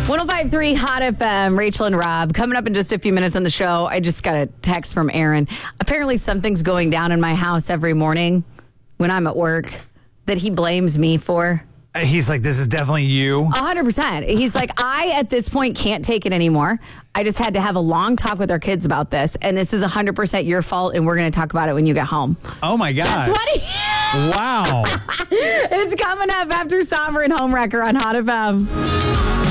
105.3 Hot FM, Rachel and Rob. Coming up in just a few minutes on the show, I just got a text from Aaron. Apparently something's going down in my house every morning when I'm at work that he blames me for. He's like, this is definitely you. 100%. He's like, I, at this point, can't take it anymore. I just had to have a long talk with our kids about this, and this is 100% your fault, and we're going to talk about it when you get home. Oh, my God. That's what Wow. It's coming up after Somber and Homewrecker on Hot FM.